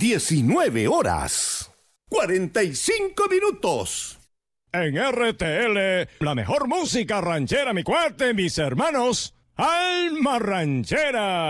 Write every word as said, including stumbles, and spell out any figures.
diecinueve horas, cuarenta y cinco minutos. En R T L, la mejor música ranchera, mi cuate, mis hermanos, Alma Ranchera.